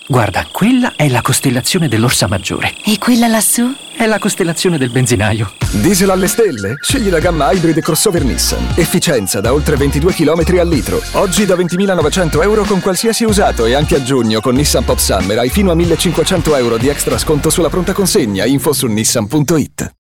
Guarda, quella è la costellazione dell'Orsa Maggiore. E quella lassù? È la costellazione del benzinaio. Diesel alle stelle? Scegli la gamma Hybrid crossover Nissan. Efficienza da oltre 22 km al litro. Oggi da 20.900 euro con qualsiasi usato e anche a giugno con Nissan Pop Summer hai fino a 1.500 euro di extra sconto sulla pronta consegna. Info su nissan.it.